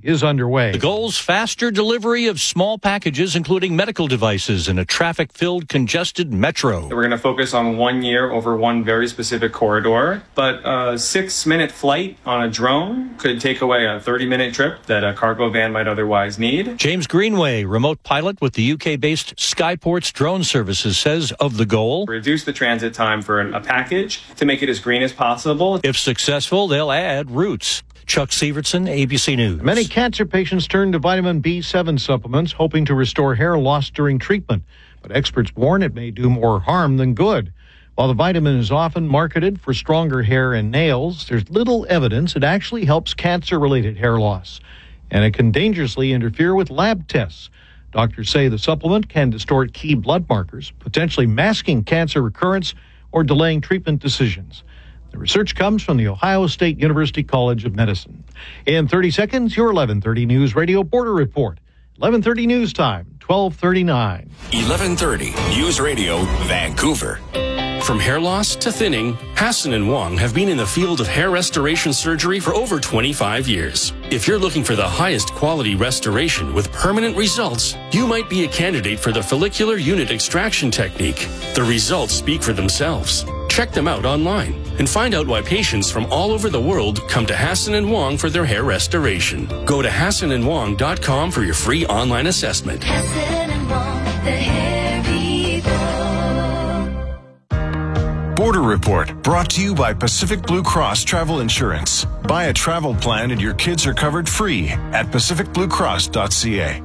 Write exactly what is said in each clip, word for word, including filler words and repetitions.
is underway. The goal's faster delivery of small packages, including medical devices, in a traffic-filled, congested metro. We're going to focus on one year over one very specific corridor, but a six-minute flight on a drone could take away a thirty-minute trip that a cargo van might otherwise need. James Greenway, remote pilot with the U K-based Skyports Drone Services, says of the goal, reduce the transit time for a package to make it as green as possible. If successful, they'll add routes. Chuck Sievertson, A B C News. Many cancer patients turn to vitamin B seven supplements, hoping to restore hair lost during treatment. But experts warn it may do more harm than good. While the vitamin is often marketed for stronger hair and nails, there's little evidence it actually helps cancer-related hair loss. And it can dangerously interfere with lab tests. Doctors say the supplement can distort key blood markers, potentially masking cancer recurrence or delaying treatment decisions. The research comes from the Ohio State University College of Medicine. In thirty seconds, your eleven thirty News Radio Border Report. eleven thirty News Time, twelve thirty-nine. eleven thirty News Radio, Vancouver. From hair loss to thinning, Hassan and Wong have been in the field of hair restoration surgery for over twenty-five years. If you're looking for the highest quality restoration with permanent results, you might be a candidate for the follicular unit extraction technique. The results speak for themselves. Check them out online and find out why patients from all over the world come to Hassan and Wong for their hair restoration. Go to hassan and wong dot com for your free online assessment. Hassan and Wong, the hair people. Border Report, brought to you by Pacific Blue Cross Travel Insurance. Buy a travel plan and your kids are covered free at pacific blue cross dot c a.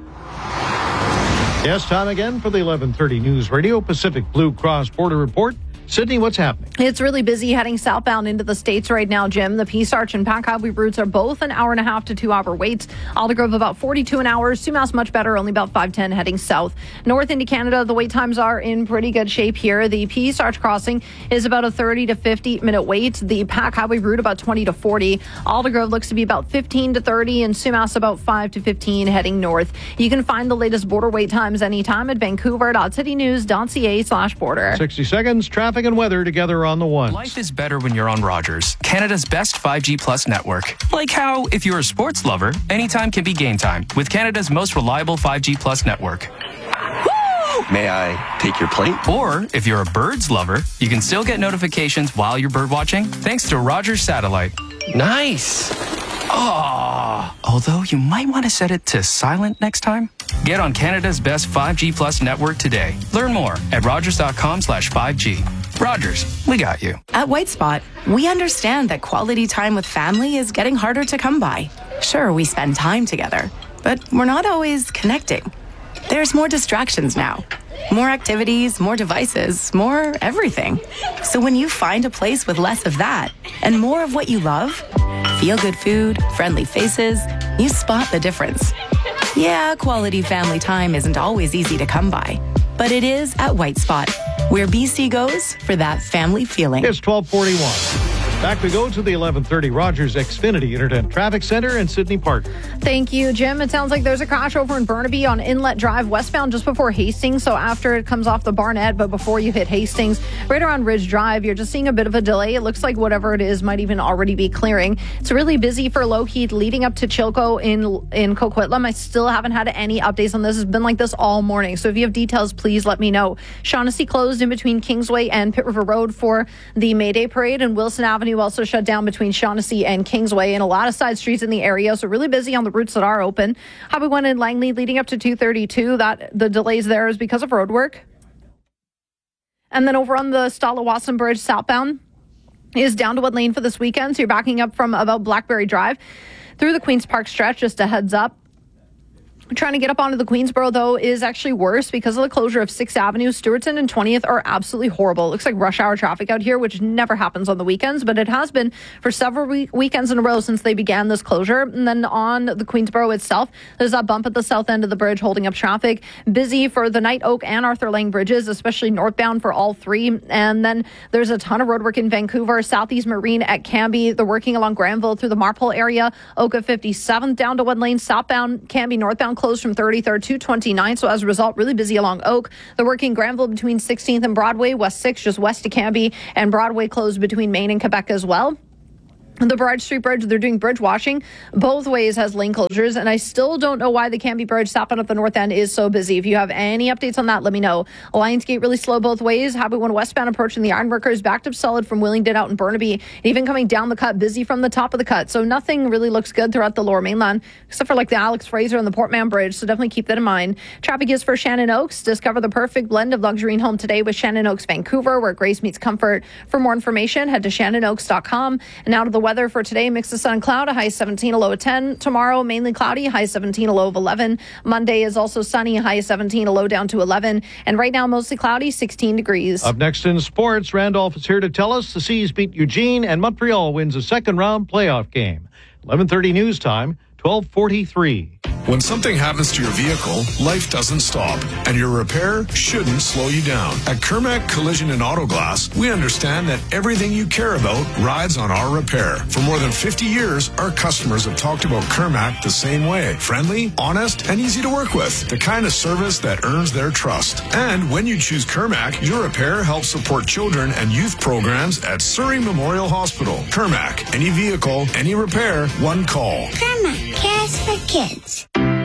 Yes, time again for the eleven thirty News Radio Pacific Blue Cross Border Report. Sydney, what's happening? It's really busy heading southbound into the States right now, Jim. The Peace Arch and Pack Highway routes are both an hour and a half to two hour waits. Aldergrove about forty-two an hour. Sumas much better, only about five ten heading south. North into Canada, the wait times are in pretty good shape here. The Peace Arch crossing is about a thirty to fifty minute wait. The Pack Highway route about twenty to forty. Aldergrove looks to be about fifteen to thirty, and Sumas about five to fifteen heading north. You can find the latest border wait times anytime at vancouver dot city news dot c a slash border. sixty seconds, traffic and weather together on the one. Life is better when you're on Rogers, Canada's best five G Plus network. Like how, if you're a sports lover, anytime can be game time with Canada's most reliable five G Plus network. May I take your plate? Or, if you're a birds lover, you can still get notifications while you're bird watching thanks to Rogers Satellite. Nice. Oh, although you might want to set it to silent next time. Get on Canada's best five G Plus network today. Learn more at rogers dot com slash five G. Rogers, we got you. At White Spot, we understand that quality time with family is getting harder to come by. Sure, we spend time together, but we're not always connecting. There's more distractions now. More activities, more devices, more everything. So when you find a place with less of that and more of what you love, feel-good food, friendly faces, you spot the difference. Yeah, quality family time isn't always easy to come by, but it is at White Spot, where B C goes for that family feeling. It's twelve forty-one. Back we go to the eleven thirty Rogers Xfinity Internet Traffic Center and Sydney Park. Thank you, Jim. It sounds like there's a crash over in Burnaby on Inlet Drive westbound just before Hastings. So after it comes off the Barnett, but before you hit Hastings, right around Ridge Drive, you're just seeing a bit of a delay. It looks like whatever it is might even already be clearing. It's really busy for Lougheed leading up to Chilco in in Coquitlam. I still haven't had any updates on this. It's been like this all morning. So if you have details, please let me know. Shaughnessy closed in between Kingsway and Pitt River Road for the May Day Parade, and Wilson Avenue also shut down between Shaughnessy and Kingsway, and a lot of side streets in the area, so really busy on the routes that are open. Highway one in Langley leading up to two thirty-two, that the delays there is because of road work. And then over on the Stala-Wasson Bridge southbound is down to one lane for this weekend, so you're backing up from about Blackberry Drive through the Queen's Park stretch. Just a heads up. Trying to get up onto the Queensboro, though, is actually worse because of the closure of sixth Avenue. Stewartson and twentieth are absolutely horrible. It looks like rush hour traffic out here, which never happens on the weekends, but it has been for several week- weekends in a row since they began this closure. And then on the Queensboro itself, there's that bump at the south end of the bridge holding up traffic. Busy for the Knight Oak and Arthur Lang bridges, especially northbound for all three. And then there's a ton of road work in Vancouver, Southeast Marine at Cambie. They're working along Granville through the Marpole area. Oka fifty-seventh down to one lane, southbound Cambie, northbound closed from thirty-third to twenty-ninth. So as a result, really busy along Oak. They're working Granville between sixteenth and Broadway, West six just west of Cambie, and Broadway closed between Maine and Quebec as well. The Broad Street Bridge, they're doing bridge washing. Both ways has lane closures, and I still don't know why the Canby Bridge stopping at the north end is so busy. If you have any updates on that, let me know. Alliance Gate really slow both ways. Happy One westbound approaching the Ironworkers, backed up solid from Willingdon out in Burnaby, and even coming down the cut, busy from the top of the cut. So nothing really looks good throughout the lower mainland, except for like the Alex Fraser and the Portman Bridge, so definitely keep that in mind. Traffic is for Shannon Oaks. Discover the perfect blend of luxury and home today with Shannon Oaks Vancouver, where grace meets comfort. For more information, head to shannon oaks dot com. And now to the weather for today. Mix of sun and cloud, a high seventeen, a low of ten. Tomorrow, mainly cloudy, high seventeen, a low of eleven. Monday is also sunny, high seventeen, a low down to eleven. And right now, mostly cloudy, sixteen degrees. Up next in sports, Randolph is here to tell us the Seas beat Eugene and Montreal wins a second round playoff game. eleven thirty news time, twelve forty-three. When something happens to your vehicle, life doesn't stop, and your repair shouldn't slow you down. At Kermac Collision and Auto Glass, we understand that everything you care about rides on our repair. For more than fifty years, our customers have talked about Kermac the same way. Friendly, honest, and easy to work with. The kind of service that earns their trust. And when you choose Kermac, your repair helps support children and youth programs at Surrey Memorial Hospital. Kermac, any vehicle, any repair, one call. Kermac cares for kids.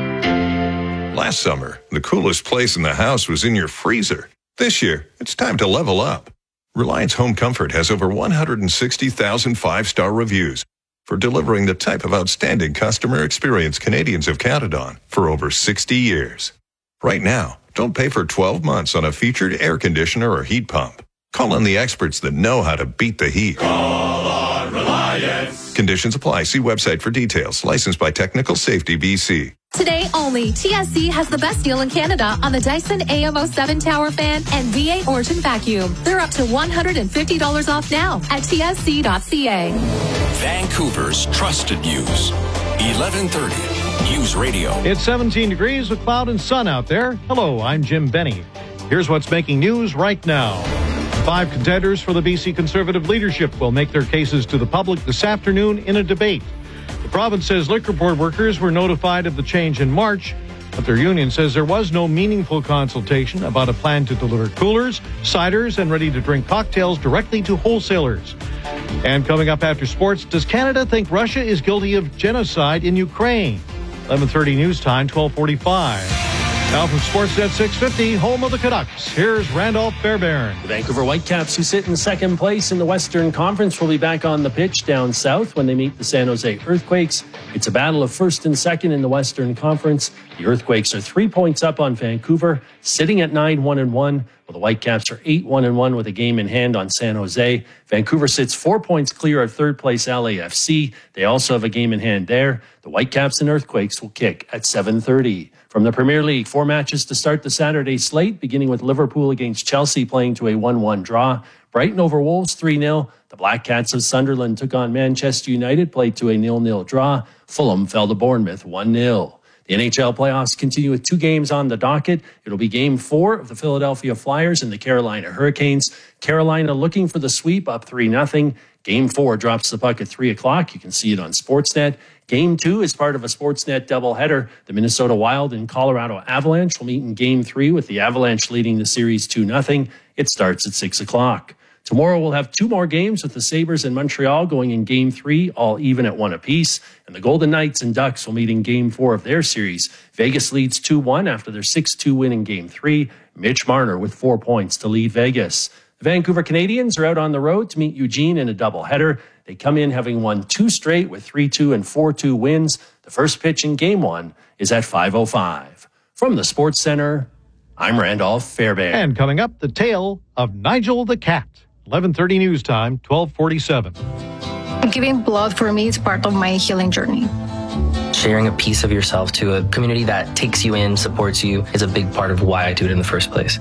Last summer, the coolest place in the house was in your freezer. This year, it's time to level up. Reliance Home Comfort has over one hundred sixty thousand five-star reviews for delivering the type of outstanding customer experience Canadians have counted on for over sixty years. Right now, don't pay for twelve months on a featured air conditioner or heat pump. Call on the experts that know how to beat the heat. Call on Reliance. Conditions apply. See website for details. Licensed by Technical Safety B C. Today only, T S C has the best deal in Canada on the Dyson A M O seven Tower Fan and V eight Origin Vacuum. They're up to one hundred fifty dollars off now at T S C dot C A. Vancouver's trusted news. eleven thirty News Radio. It's seventeen degrees with cloud and sun out there. Hello, I'm Jim Benny. Here's what's making news right now. Five contenders for the B C Conservative leadership will make their cases to the public this afternoon in a debate. The province says liquor board workers were notified of the change in March, but their union says there was no meaningful consultation about a plan to deliver coolers, ciders, and ready-to-drink cocktails directly to wholesalers. And coming up after sports, does Canada think Russia is guilty of genocide in Ukraine? eleven thirty news time, twelve forty-five. Now from Sportsnet six fifty, home of the Canucks, here's Randolph Fairbairn. The Vancouver Whitecaps, who sit in second place in the Western Conference, will be back on the pitch down south when they meet the San Jose Earthquakes. It's a battle of first and second in the Western Conference. The Earthquakes are three points up on Vancouver, sitting at nine one and one, while the Whitecaps are eight one and one with a game in hand on San Jose. Vancouver sits four points clear of third place L A F C. They also have a game in hand there. The Whitecaps and Earthquakes will kick at seven thirty. From the Premier League, four matches to start the Saturday slate, beginning with Liverpool against Chelsea playing to a one one draw. Brighton over Wolves three nil. The Black Cats of Sunderland took on Manchester United, played to a nil nil draw. Fulham fell to Bournemouth one nil. The N H L playoffs continue with two games on the docket. It'll be game four of the Philadelphia Flyers and the Carolina Hurricanes. Carolina looking for the sweep, up three nothing. Game four drops the puck at three o'clock. You can see it on Sportsnet. Game two is part of a Sportsnet doubleheader. The Minnesota Wild and Colorado Avalanche will meet in game three with the Avalanche leading the series two nothing. It starts at six o'clock. Tomorrow we'll have two more games with the Sabres and Montreal going in game three, all even at one apiece. And the Golden Knights and Ducks will meet in game four of their series. Vegas leads two one after their six two win in game three. Mitch Marner with four points to lead Vegas. The Vancouver Canadians are out on the road to meet Eugene in a doubleheader. They come in having won two straight with three two and four two wins. The first pitch in game one is at five oh five. From the Sports Center, I'm Randolph Fairbairn. And coming up, the tale of Nigel the Cat. eleven thirty news time, twelve forty-seven. Giving blood for me is part of my healing journey. Sharing a piece of yourself to a community that takes you in, supports you, is a big part of why I do it in the first place.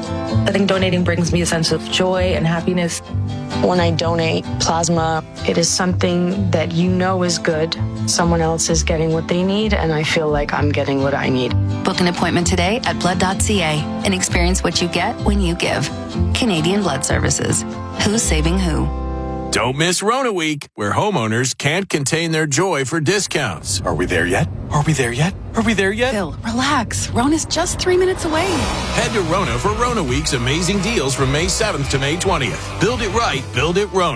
I think donating brings me a sense of joy and happiness. When I donate plasma, it is something that you know is good. Someone else is getting what they need, and I feel like I'm getting what I need. Book an appointment today at blood dot c a and experience what you get when you give. Canadian Blood Services. Who's saving who? Don't miss Rona Week, where homeowners can't contain their joy for discounts. Are we there yet? Are we there yet? Are we there yet? Phil, relax. Rona's just three minutes away. Head to Rona for Rona Week's amazing deals from May seventh to May twentieth. Build it right, build it Rona.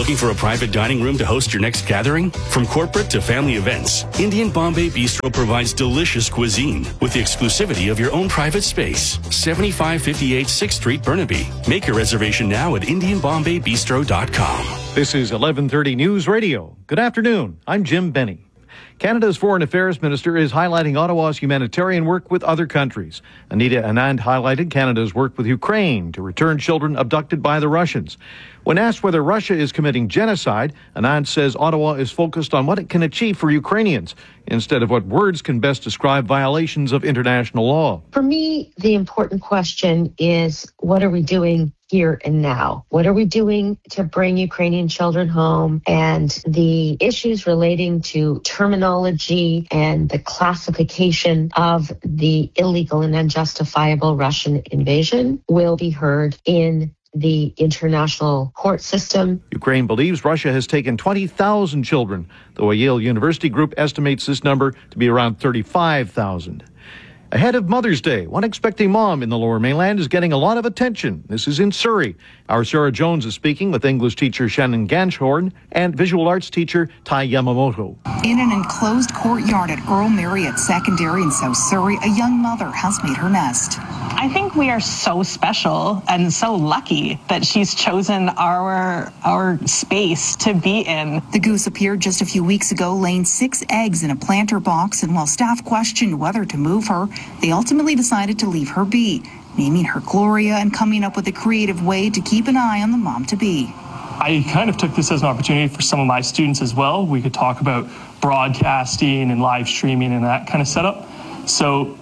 Looking for a private dining room to host your next gathering? From corporate to family events, Indian Bombay Bistro provides delicious cuisine with the exclusivity of your own private space. seventy-five fifty-eight sixth Street, Burnaby. Make your reservation now at indian bombay bistro dot com. This is eleven thirty News Radio. Good afternoon. I'm Jim Benny. Canada's Foreign Affairs Minister is highlighting Ottawa's humanitarian work with other countries. Anita Anand highlighted Canada's work with Ukraine to return children abducted by the Russians. When asked whether Russia is committing genocide, Anand says Ottawa is focused on what it can achieve for Ukrainians instead of what words can best describe violations of international law. For me, the important question is, what are we doing here and now? What are we doing to bring Ukrainian children home? And the issues relating to terminology and the classification of the illegal and unjustifiable Russian invasion will be heard in the international court system. Ukraine believes Russia has taken twenty thousand children, though a Yale University group estimates this number to be around thirty-five thousand. Ahead of Mother's Day, one expecting mom in the Lower Mainland is getting a lot of attention. This is in Surrey. Our Sarah Jones is speaking with English teacher Shannon Ganshorn and visual arts teacher Tai Yamamoto. In an enclosed courtyard at Earl Marriott Secondary in South Surrey, a young mother has made her nest. I think we are so special and so lucky that she's chosen our our space to be in. The goose appeared just a few weeks ago, laying six eggs in a planter box, and while staff questioned whether to move her, they ultimately decided to leave her be, naming her Gloria and coming up with a creative way to keep an eye on the mom-to-be. I kind of took this as an opportunity for some of my students as well. We could talk about broadcasting and live streaming and that kind of setup. So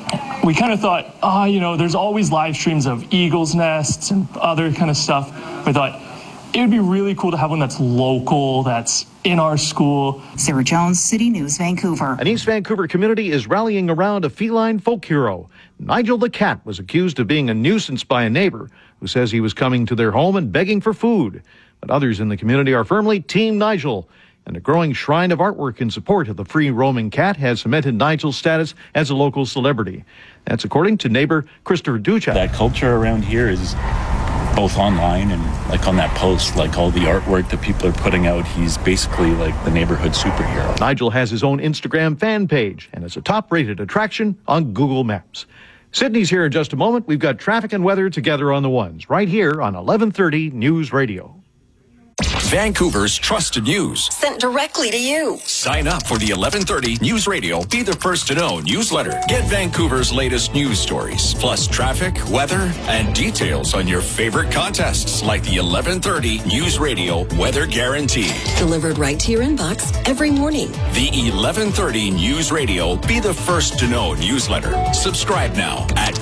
we kind of thought, ah, oh, you know, there's always live streams of eagles' nests and other kind of stuff. We thought it would be really cool to have one that's local, that's in our school. Sarah Jones, City News, Vancouver. An East Vancouver community is rallying around a feline folk hero. Nigel the cat was accused of being a nuisance by a neighbor who says he was coming to their home and begging for food. But others in the community are firmly Team Nigel. And a growing shrine of artwork in support of the free-roaming cat has cemented Nigel's status as a local celebrity. That's according to neighbor Christopher Ducha. That culture around here is both online and like on that post, like all the artwork that people are putting out, he's basically like the neighborhood superhero. Nigel has his own Instagram fan page and is a top-rated attraction on Google Maps. Sydney's here in just a moment. We've got traffic and weather together on the ones right here on eleven thirty News Radio. Vancouver's trusted news. Sent directly to you. Sign up for the eleven thirty News Radio Be the First to Know newsletter. Get Vancouver's latest news stories, plus traffic, weather, and details on your favorite contests like the eleven thirty News Radio Weather Guarantee. Delivered right to your inbox every morning. The eleven thirty News Radio Be the First to Know newsletter. Subscribe now at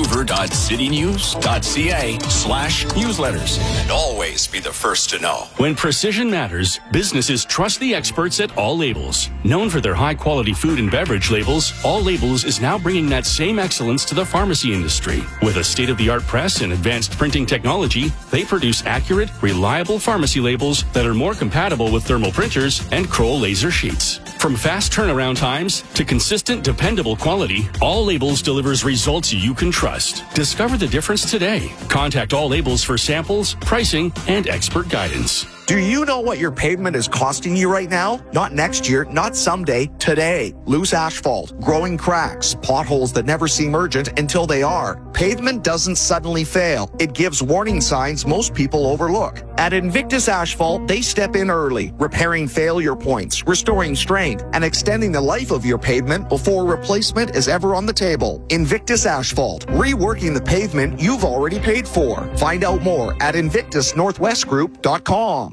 vancouver.citynews.ca slash newsletters. And always be the first to know. When precision matters, businesses trust the experts at All Labels. Known for their high-quality food and beverage labels, All Labels is now bringing that same excellence to the pharmacy industry. With a state-of-the-art press and advanced printing technology, they produce accurate, reliable pharmacy labels that are more compatible with thermal printers and Kroll laser sheets. From fast turnaround times to consistent, dependable quality, All Labels delivers results you can trust. Discover the difference today. Contact All Labels for samples, pricing, and expert guidance. Do you know what your pavement is costing you right now? Not next year, not someday, today. Loose asphalt, growing cracks, potholes that never seem urgent until they are. Pavement doesn't suddenly fail. It gives warning signs most people overlook. At Invictus Asphalt, they step in early, repairing failure points, restoring strength, and extending the life of your pavement before replacement is ever on the table. Invictus Asphalt, reworking the pavement you've already paid for. Find out more at invictus northwest group dot com.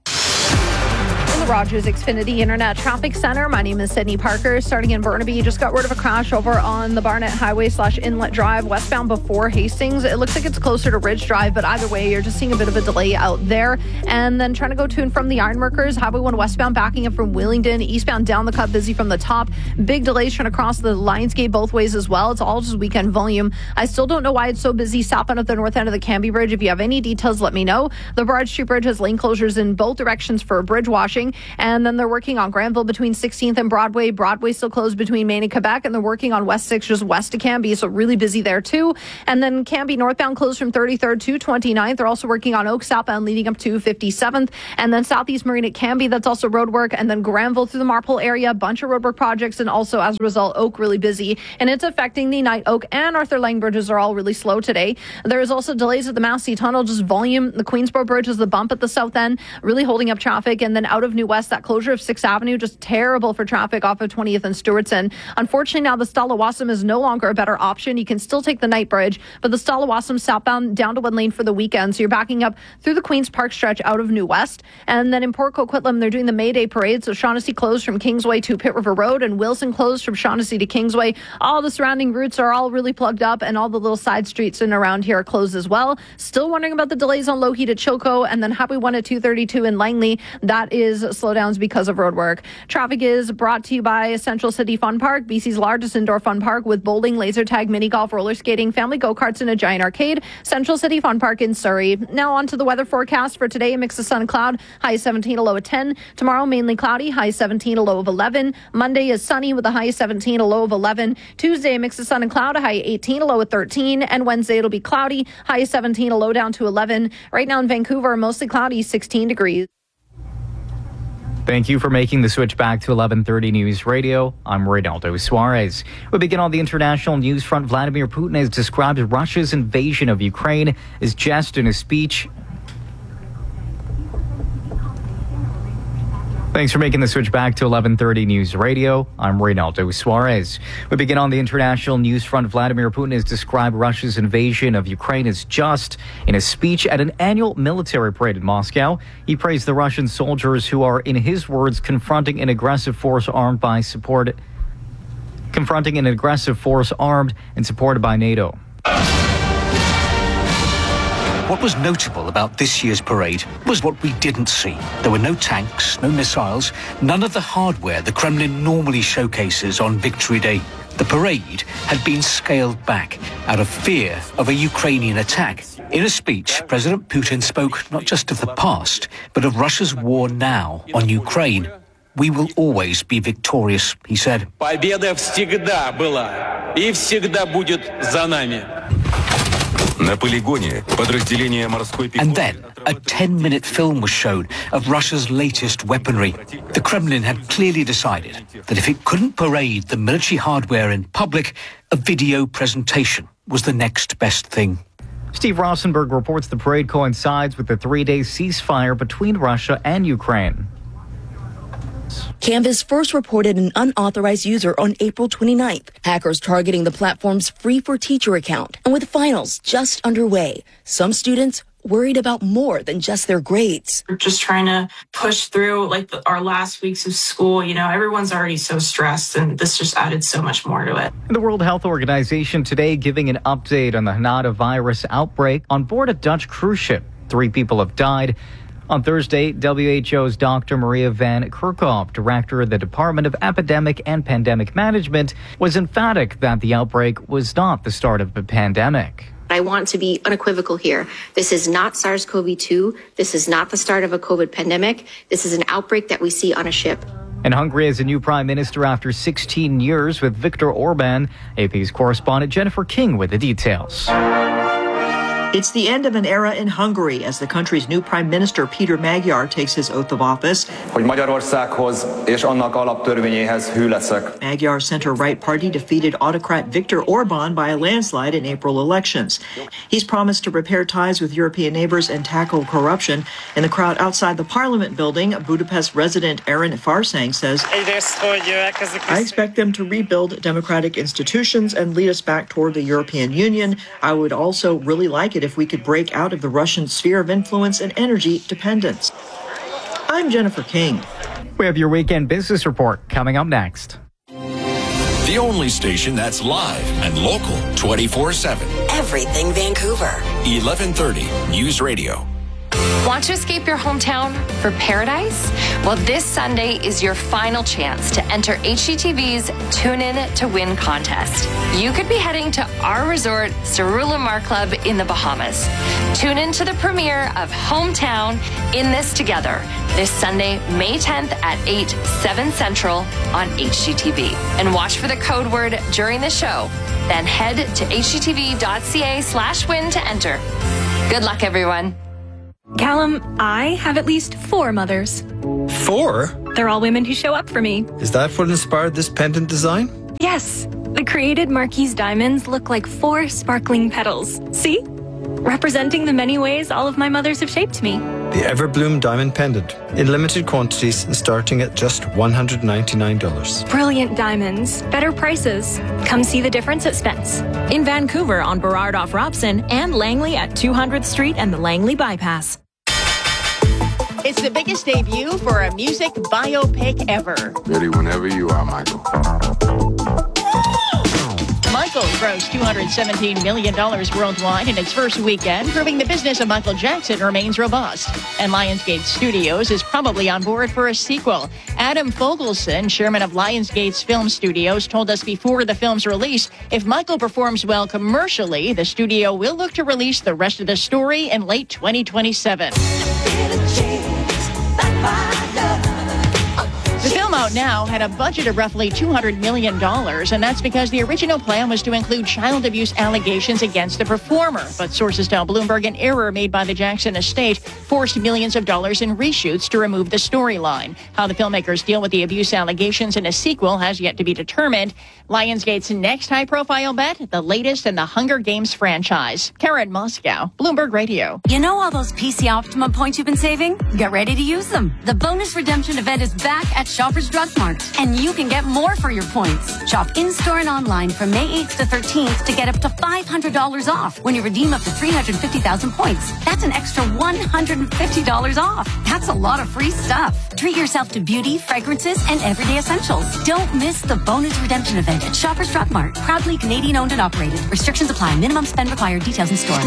Rogers Xfinity Internet Traffic Center. My name is Sydney Parker. Starting in Burnaby, just got rid of a crash over on the Barnett Highway slash Inlet Drive westbound before Hastings. It looks like it's closer to Ridge Drive, but either way, you're just seeing a bit of a delay out there. And then trying to go to and from the Ironworkers, Highway one westbound backing up from Wheelingdon, eastbound down the cut, busy from the top. Big delays trying to cross the Lionsgate both ways as well. It's all just weekend volume. I still don't know why it's so busy stopping at the north end of the Cambie Bridge. If you have any details, let me know. The Broad Street Bridge has lane closures in both directions for bridge washing. And then they're working on Granville between sixteenth and Broadway. Broadway still closed between Maine and Quebec, and they're working on West six just west of Cambie, so really busy there too. And then Cambie northbound closed from thirty-third to twenty-ninth. They're also working on Oak southbound leading up to fifty-seventh. And then Southeast Marine at Cambie, that's also road work. And then Granville through the Marpole area, bunch of road work projects, and also as a result, Oak really busy. And it's affecting the Knight Oak and Arthur Lang bridges are all really slow today. There is also delays at the Massey Tunnel, just volume. The Queensboro Bridge is the bump at the south end, really holding up traffic. And then out of New West, that closure of sixth Avenue, just terrible for traffic off of twentieth and Stewartson. Unfortunately, now the Stalawassam is no longer a better option. You can still take the Knight Bridge, but the Stalawassam southbound down to one lane for the weekend. So you're backing up through the Queens Park stretch out of New West. And then in Port Coquitlam, they're doing the May Day parade. So Shaughnessy closed from Kingsway to Pitt River Road, and Wilson closed from Shaughnessy to Kingsway. All the surrounding routes are all really plugged up, and all the little side streets in and around here are closed as well. Still wondering about the delays on Lougheed at Chilco, and then Highway one at two thirty-two in Langley. That is slowdowns because of road work. Traffic is brought to you by Central City Fun Park, B C's largest indoor fun park with bowling, laser tag, mini golf, roller skating, family go-karts, and a giant arcade. Central City Fun Park in Surrey. Now on to the weather forecast for today. A mix of sun and cloud, high seventeen, a low of ten. Tomorrow, mainly cloudy, high seventeen, a low of eleven. Monday is sunny with a high seventeen, a low of eleven. Tuesday, a mix of sun and cloud, a high eighteen, a low of thirteen. And Wednesday, it'll be cloudy, high seventeen, a low down to eleven. Right now in Vancouver, mostly cloudy, sixteen degrees. Thank you for making the switch back to eleven thirty News Radio. I'm Reynaldo Suarez. We begin on the international news front. Vladimir Putin has described Russia's invasion of Ukraine as jest in a speech. Thanks for making the switch back to eleven thirty News Radio. I'm Reynaldo Suarez. We begin on the international news front. Vladimir Putin has described Russia's invasion of Ukraine as just in a speech at an annual military parade in Moscow. He praised the Russian soldiers who are, in his words, confronting an aggressive force armed by support, confronting an aggressive force armed and supported by NATO. What was notable about this year's parade was what we didn't see. There were no tanks, no missiles, none of the hardware the Kremlin normally showcases on Victory Day. The parade had been scaled back out of fear of a Ukrainian attack. In a speech, President Putin spoke not just of the past, but of Russia's war now on Ukraine. We will always be victorious, he said. Победа всегда была и всегда будет за нами. And then, a ten-minute film was shown of Russia's latest weaponry. The Kremlin had clearly decided that if it couldn't parade the military hardware in public, a video presentation was the next best thing. Steve Rosenberg reports the parade coincides with the three-day ceasefire between Russia and Ukraine. Canvas first reported an unauthorized user on April twenty-ninth. Hackers targeting the platform's Free for Teacher account. And with finals just underway, some students worried about more than just their grades. We're just trying to push through like the, our last weeks of school. You know, everyone's already so stressed, and this just added so much more to it. The World Health Organization today giving an update on the Hanada virus outbreak on board a Dutch cruise ship. Three people have died. On Thursday, W H O's Doctor Maria van Kerkhove, director of the Department of Epidemic and Pandemic Management, was emphatic that the outbreak was not the start of a pandemic. I want to be unequivocal here. This is not SARS CoV two. This is not the start of a COVID pandemic. This is an outbreak that we see on a ship. And Hungary has a new prime minister after sixteen years with Viktor Orban. A P's correspondent Jennifer King with the details. It's the end of an era in Hungary as the country's new prime minister, Peter Magyar, takes his oath of office. Hogy Magyarországhoz és annak alaptörvényéhez hű leszek. Magyar's center-right party defeated autocrat Viktor Orban by a landslide in April elections. He's promised to repair ties with European neighbors and tackle corruption. In the crowd outside the parliament building, Budapest resident Aaron Farsang says, I expect them to rebuild democratic institutions and lead us back toward the European Union. I would also really like it if we could break out of the Russian sphere of influence and energy dependence. I'm Jennifer King. We have your weekend business report coming up next. The only station that's live and local twenty-four seven. Everything Vancouver. eleven thirty News Radio. Want to escape your hometown for paradise? Well, this Sunday is your final chance to enter H G T V's Tune In to Win contest. You could be heading to our resort, Cerula Mar Club in the Bahamas. Tune in to the premiere of Hometown In This Together this Sunday, May tenth at eight, seven Central on H G T V. And watch for the code word during the show. Then head to hgtv.ca slash win to enter. Good luck, everyone. Callum, I have at least four mothers. Four? They're all women who show up for me. Is that what inspired this pendant design? Yes. The created Marquise diamonds look like four sparkling petals. See? Representing the many ways all of my mothers have shaped me. The Everbloom diamond pendant. In limited quantities and starting at just one hundred ninety-nine dollars. Brilliant diamonds. Better prices. Come see the difference at Spence. In Vancouver on Burrard off Robson and Langley at two hundredth Street and the Langley Bypass. It's the biggest debut for a music biopic ever. Ready whenever you are, Michael. Michael grossed two hundred seventeen million dollars worldwide in its first weekend, proving the business of Michael Jackson remains robust. And Lionsgate Studios is probably on board for a sequel. Adam Fogelson, chairman of Lionsgate's Film Studios, told us before the film's release, if Michael performs well commercially, the studio will look to release the rest of the story in late twenty twenty-seven. The film out now had a budget of roughly two hundred million dollars, and that's because the original plan was to include child abuse allegations against the performer. But sources tell Bloomberg an error made by the Jackson estate forced millions of dollars in reshoots to remove the storyline. How the filmmakers deal with the abuse allegations in a sequel has yet to be determined. Lionsgate's next high-profile bet, the latest in the Hunger Games franchise. Karen Moscow, Bloomberg Radio. You know all those P C Optimum points you've been saving? Get ready to use them. The bonus redemption event is back at Shoppers Drug Mart, and you can get more for your points. Shop in-store and online from May eighth to thirteenth to get up to five hundred dollars off when you redeem up to three hundred fifty thousand points. That's an extra one hundred fifty dollars off. That's a lot of free stuff. Treat yourself to beauty, fragrances, and everyday essentials. Don't miss the bonus redemption event at Shoppers Drug Mart. Proudly Canadian owned and operated. Restrictions apply. Minimum spend required. Details in store.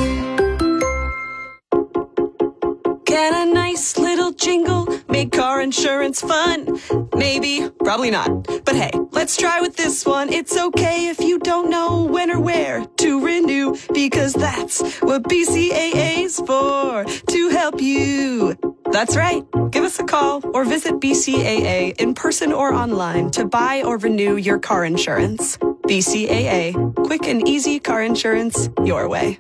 Can a nice little jingle make car insurance fun? Maybe, probably not. But hey, let's try with this one. It's okay if you don't know when or where to renew, because that's what B C A A's for, to help you. That's right. Give us a call or visit B C A A in person or online to buy or renew your car insurance. B C A A. Quick and easy car insurance your way.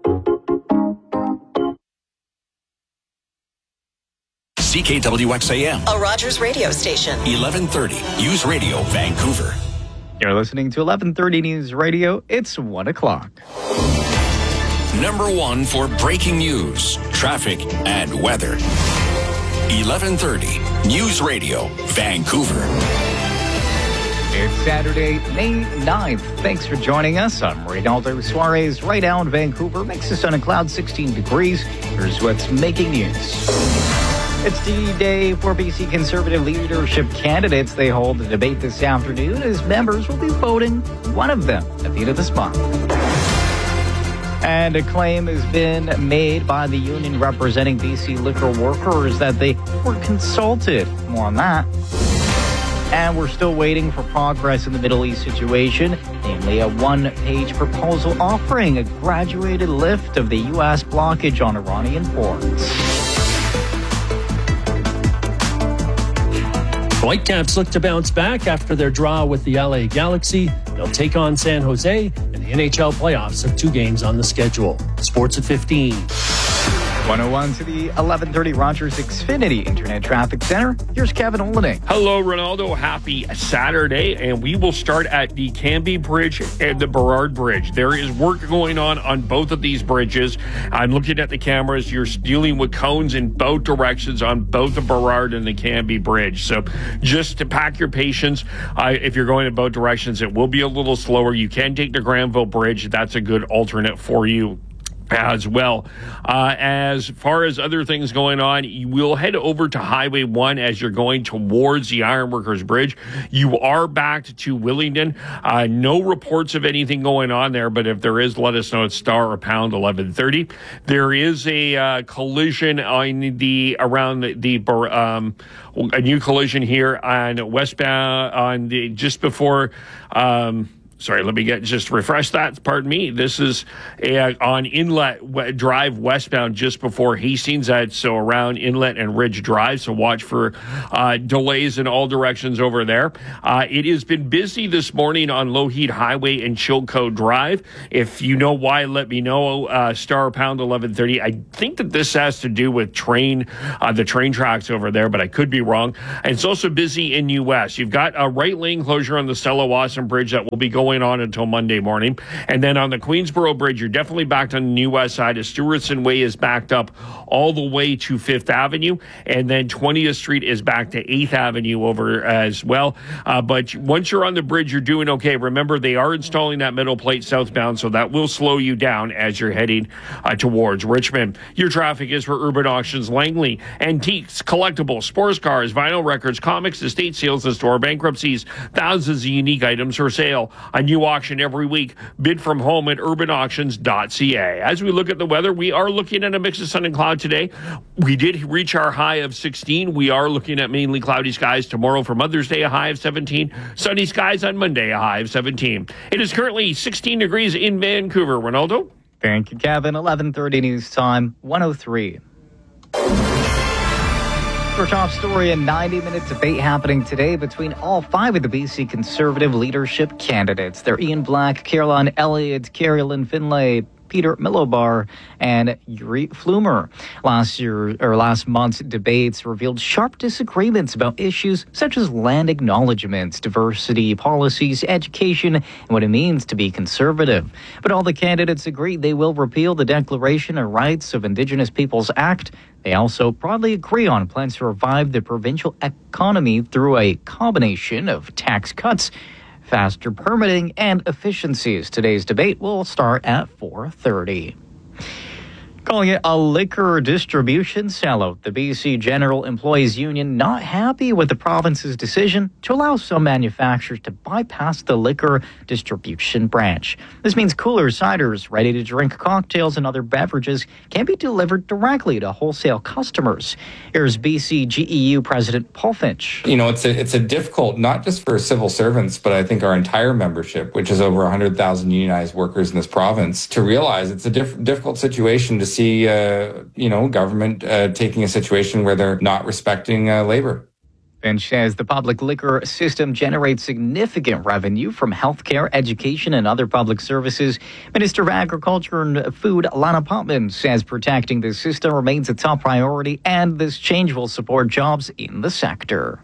C K W X A M, a Rogers radio station. eleven thirty News Radio, Vancouver. You're listening to eleven thirty News Radio. It's one o'clock. Number one for breaking news, traffic, and weather. eleven thirty News Radio, Vancouver. It's Saturday, May ninth. Thanks for joining us. I'm Reynaldo Suarez, right now in Vancouver. Mix of sun and clouds, sixteen degrees. Here's what's making news. It's D-Day for B C Conservative leadership candidates. They hold a debate this afternoon as members will be voting one of them at the end of this month. And a claim has been made by the union representing B C liquor workers that they were consulted. More on that. And we're still waiting for progress in the Middle East situation, namely a one-page proposal offering a graduated lift of the U S blockage on Iranian ports. Whitecaps look to bounce back after their draw with the L A Galaxy. They'll take on San Jose, and the N H L playoffs have two games on the schedule. Sports at fifteen. one oh one to the eleven thirty Rogers Xfinity Internet Traffic Center. Here's Kevin Olenek. Hello, Ronaldo. Happy Saturday. And we will start at the Canby Bridge and the Burrard Bridge. There is work going on on both of these bridges. I'm looking at the cameras. You're dealing with cones in both directions on both the Burrard and the Canby Bridge. So just to pack your patience, uh, if you're going in both directions, it will be a little slower. You can take the Granville Bridge. That's a good alternate for you. as well. Uh, as far as other things going on, you will head over to Highway one as you're going towards the Ironworkers Bridge. You are backed to Willingdon. Uh, no reports of anything going on there, but if there is, let us know. It's star or pound eleven thirty. There is a uh, collision on the around the, the um, a new collision here on westbound on the just before. Um, Sorry, let me get just refresh that. Pardon me. This is uh, on Inlet Drive westbound just before Hastings. That's so around Inlet and Ridge Drive. So watch for uh, delays in all directions over there. Uh, it has been busy this morning on Lougheed Highway and Chilco Drive. If you know why, let me know. Uh, star pound eleven thirty. I think that this has to do with train, uh, the train tracks over there, but I could be wrong. And it's also busy in U S. You've got a right lane closure on the Stella Wasson Bridge that will be going on until Monday morning. And then on the Queensboro Bridge, you're definitely backed on the New West side as Stewartson Way is backed up all the way to Fifth Avenue. And then twentieth Street is back to eighth Avenue over as well. Uh, but once you're on the bridge, you're doing okay. Remember, they are installing that middle plate southbound, so that will slow you down as you're heading uh, towards Richmond. Your traffic is for Urban Auctions Langley. Antiques, collectibles, sports cars, vinyl records, comics, estate sales and store bankruptcies. Thousands of unique items for sale. A new auction every week. Bid from home at urban auctions dot c a. As we look at the weather, we are looking at a mix of sun and cloud today. We did reach our high of sixteen. We are looking at mainly cloudy skies tomorrow for Mother's Day, a high of seventeen. Sunny skies on Monday, a high of seventeen. It is currently sixteen degrees in Vancouver. Ronaldo? Thank you, Kevin. eleven thirty news time, one oh three. Our top story, a ninety-minute debate happening today between all five of the B C Conservative leadership candidates. They're Ian Black, Caroline Elliott, Carolyn Finlay, Peter Milobar, and Yuri Flumer. Last year or last month's debates revealed sharp disagreements about issues such as land acknowledgements, diversity policies, education, and what it means to be conservative. But all the candidates agreed they will repeal the Declaration of Rights of Indigenous Peoples Act. They also broadly agree on plans to revive the provincial economy through a combination of tax cuts, faster permitting, and efficiencies. Today's debate will start at four thirty. Calling it a liquor distribution sellout, the B C General Employees Union not happy with the province's decision to allow some manufacturers to bypass the liquor distribution branch. This means cooler ciders, ready-to-drink cocktails, and other beverages can be delivered directly to wholesale customers. Here's B C G E U President Paul Finch. You know, it's a, it's a difficult, not just for civil servants, but I think our entire membership, which is over one hundred thousand unionized workers in this province, to realize it's a diff- difficult situation to see see, uh, you know, government uh, taking a situation where they're not respecting uh, labor. Finch says the public liquor system generates significant revenue from healthcare, education, and other public services. Minister of Agriculture and Food, Lana Pontman, says protecting the system remains a top priority, and this change will support jobs in the sector.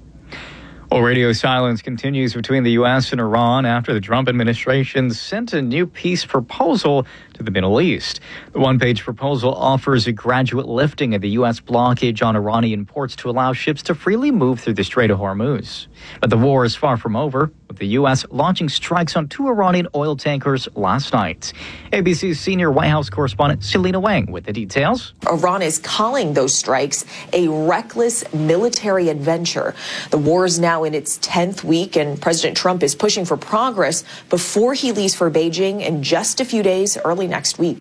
Well, radio silence continues between the U S and Iran after the Trump administration sent a new peace proposal to the Middle East. The one-page proposal offers a gradual lifting of the U S blockage on Iranian ports to allow ships to freely move through the Strait of Hormuz. But the war is far from over, with the U S launching strikes on two Iranian oil tankers last night. A B C's senior White House correspondent Selena Wang with the details. Iran is calling those strikes a reckless military adventure. The war is now in its tenth week, and President Trump is pushing for progress before he leaves for Beijing in just a few days early next week.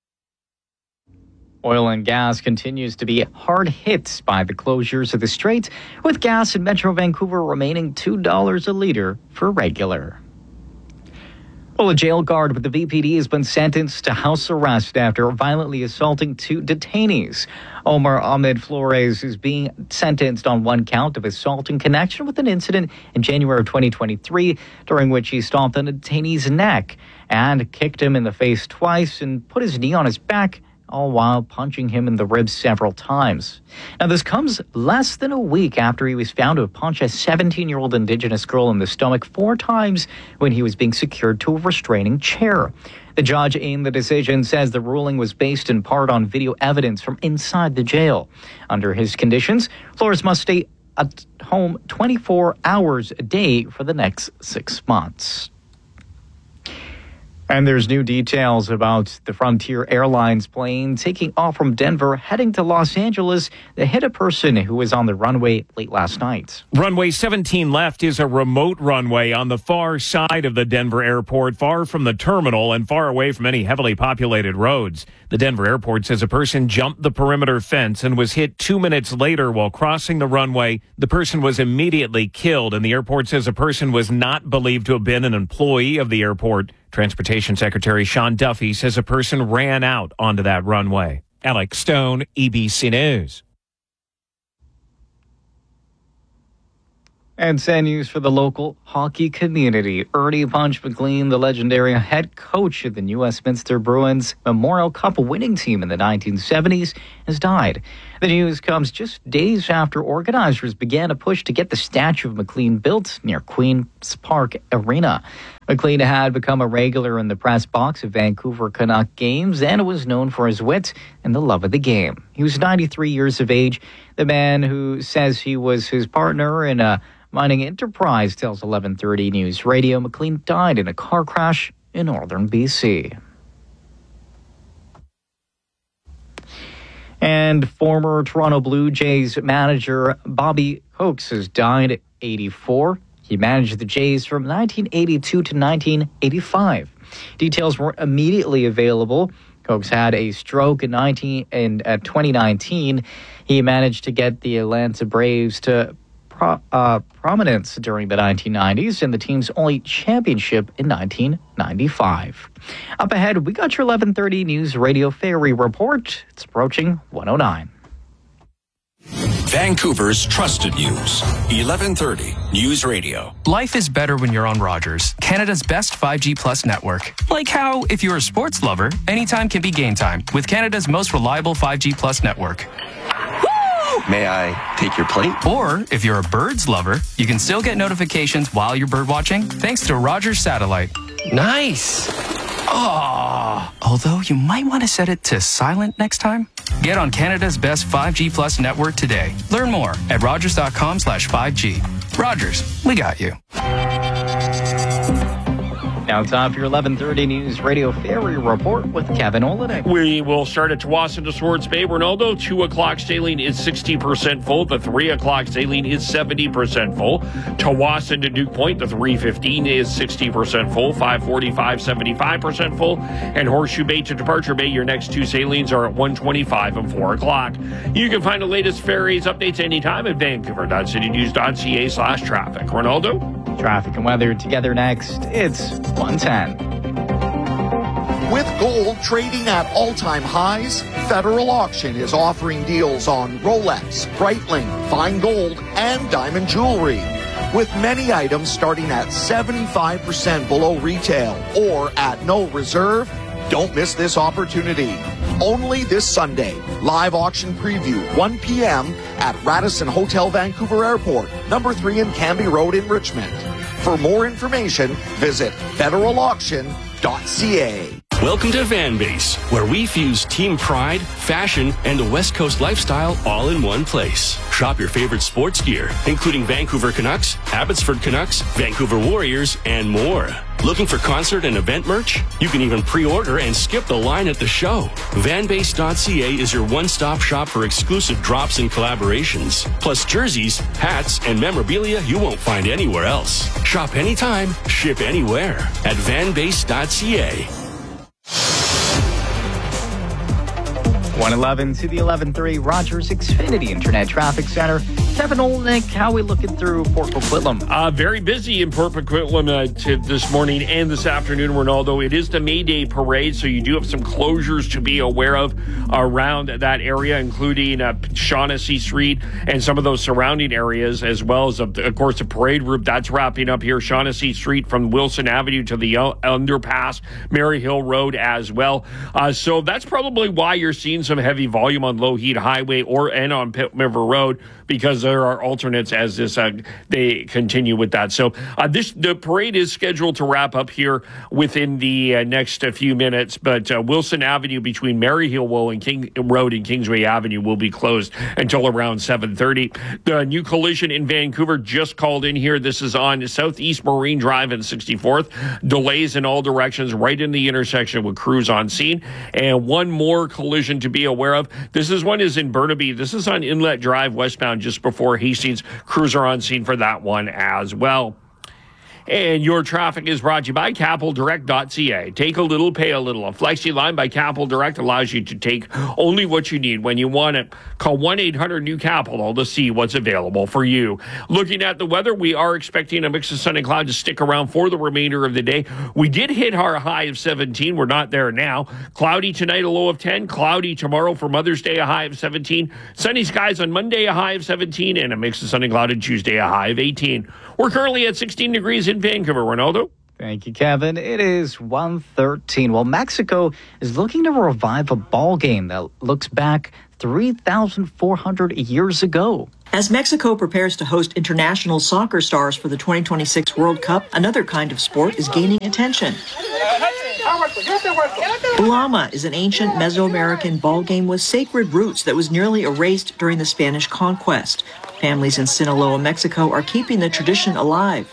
Oil and gas continues to be hard hit by the closures of the Strait, with gas in Metro Vancouver remaining two dollars a litre for regular. Well, a jail guard with the V P D has been sentenced to house arrest after violently assaulting two detainees. Omar Ahmed Flores is being sentenced on one count of assault in connection with an incident in January of twenty twenty-three, during which he stomped on a detainee's neck and kicked him in the face twice and put his knee on his back, all while punching him in the ribs several times. Now, this comes less than a week after he was found to have punched a seventeen-year-old Indigenous girl in the stomach four times when he was being secured to a restraining chair. The judge in the decision says the ruling was based in part on video evidence from inside the jail. Under his conditions, Flores must stay at home twenty-four hours a day for the next six months. And there's new details about the Frontier Airlines plane taking off from Denver, heading to Los Angeles. They hit a person who was on the runway late last night. Runway seventeen left is a remote runway on the far side of the Denver airport, far from the terminal and far away from any heavily populated roads. The Denver airport says a person jumped the perimeter fence and was hit two minutes later while crossing the runway. The person was immediately killed, and the airport says a person was not believed to have been an employee of the airport. Transportation Secretary Sean Duffy says a person ran out onto that runway. Alex Stone, E B C News. And sad news for the local hockey community. Ernie Punch McLean, the legendary head coach of the New Westminster Bruins Memorial Cup winning team in the nineteen seventies, has died. The news comes just days after organizers began a push to get the statue of McLean built near Queen's Park Arena. McLean had become a regular in the press box of Vancouver Canuck games and was known for his wit and the love of the game. He was ninety-three years of age. The man who says he was his partner in a mining enterprise tells eleven thirty News Radio McLean died in a car crash in northern B C. And former Toronto Blue Jays manager Bobby Coates has died at eighty-four. He managed the Jays from nineteen eighty-two to nineteen eighty-five. Details weren't immediately available. Coates had a stroke in nineteen in uh, twenty nineteen. He managed to get the Atlanta Braves to pro, uh, prominence during the nineteen nineties and the team's only championship in nineteen ninety-five. Up ahead, we got your eleven thirty News Radio Ferry Report. It's approaching one oh nine. Vancouver's trusted news. eleven thirty News Radio. Life is better when you're on Rogers, Canada's best five G Plus network. Like how, if you're a sports lover, anytime can be game time with Canada's most reliable five G Plus network. May I take your plate? Or, if you're a birds lover, you can still get notifications while you're bird watching thanks to Rogers Satellite. Nice. Oh, although you might want to set it to silent next time. Get on Canada's best five G Plus network today. Learn more at rogers.com slash 5G. Rogers, we got you. Now time for your eleven thirty News Radio Ferry Report with Kevin Olenek. We will start at Tsawwassen to Swartz Bay. Ronaldo, two o'clock saline is sixty percent full. The three o'clock saline is seventy percent full. Tsawwassen to Duke Point, the three fifteen is sixty percent full. five forty-five, seventy-five percent full. And Horseshoe Bay to Departure Bay, your next two salines are at one twenty-five and four o'clock. You can find the latest ferries updates anytime at vancouver.citynews.ca slash traffic. Ronaldo? Traffic and weather together next. It's one ten. With gold trading at all-time highs, Federal Auction is offering deals on Rolex, Breitling, fine gold, and diamond jewelry. With many items starting at seventy-five percent below retail or at no reserve, don't miss this opportunity. Only this Sunday. Live auction preview, one p.m. at Radisson Hotel Vancouver Airport, number three in Canby Road in Richmond. For more information, visit federal auction dot c a. Welcome to Vanbase, where we fuse team pride, fashion, and a West Coast lifestyle all in one place. Shop your favorite sports gear, including Vancouver Canucks, Abbotsford Canucks, Vancouver Warriors, and more. Looking for concert and event merch? You can even pre-order and skip the line at the show. Vanbase dot c a is your one-stop shop for exclusive drops and collaborations, plus jerseys, hats, and memorabilia you won't find anywhere else. Shop anytime, ship anywhere at Vanbase dot c a. one eleven to the eleven thirty Rogers Xfinity Internet Traffic Center. Kevin Olenek, how are we looking through Port Coquitlam? Uh, very busy in Port Coquitlam uh, to this morning and this afternoon, Ronaldo. It is the May Day parade, so you do have some closures to be aware of around that area, including uh, Shaughnessy Street and some of those surrounding areas, as well as, uh, of course, the parade route. That's wrapping up here. Shaughnessy Street from Wilson Avenue to the uh, underpass, Mary Hill Road as well. Uh, so that's probably why you're seeing some heavy volume on Lougheed Highway or and on Pitt River Road because there are alternates as this uh, they continue with that. So uh, this the parade is scheduled to wrap up here within the uh, next uh, few minutes, but uh, Wilson Avenue between Maryhill Road and King Road and Kingsway Avenue will be closed until around seven thirty. The new collision in Vancouver just called in here. This is on Southeast Marine Drive and sixty-fourth. Delays in all directions right in the intersection with crews on scene. And one more collision to be aware of. This is one is in Burnaby. This is on Inlet Drive westbound just before Hastings. Crews are on scene for that one as well. And your traffic is brought to you by Capital Direct dot C A. Take a little, pay a little. A Flexi line by Capital Direct allows you to take only what you need when you want it. Call one eight hundred new capital to see what's available for you. Looking at the weather, we are expecting a mix of sun and cloud to stick around for the remainder of the day. We did hit our high of seventeen. We're not there now. Cloudy tonight, a low of ten. Cloudy tomorrow for Mother's Day, a high of seventeen. Sunny skies on Monday, a high of seventeen. And a mix of sun and cloud on Tuesday, a high of eighteen. We're currently at sixteen degrees in Vancouver. Ronaldo? Thank you, Kevin. It is one thirteen. Well, Mexico is looking to revive a ball game that looks back three thousand four hundred years ago. As Mexico prepares to host international soccer stars for the twenty twenty-six World Cup, another kind of sport is gaining attention. Ulama is an ancient Mesoamerican ball game with sacred roots that was nearly erased during the Spanish conquest. Families in Sinaloa, Mexico are keeping the tradition alive.